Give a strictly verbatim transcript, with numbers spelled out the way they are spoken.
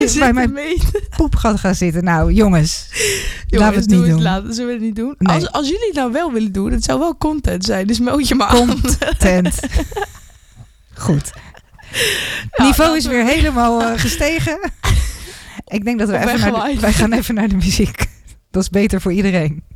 bij mijn meten. poepgat gaan zitten. Nou, jongens. Jongens, laten we het niet doe doen. Laten, zullen we het niet doen? Nee. Als, als jullie het nou wel willen doen, het zou wel content zijn. Dus meld je maar aan. Content. Goed. Ja, Niveau is we... weer helemaal uh, gestegen. Ik denk dat we Of even naar de, weggewaaid. wij gaan even naar de muziek. Dat is beter voor iedereen.